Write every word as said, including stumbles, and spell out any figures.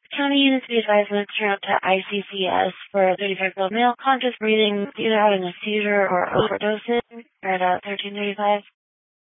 County units be advised to turn up to I C C S for thirty-five-year-old male, conscious breathing, either having a seizure or overdosing, at uh, thirteen thirty-five.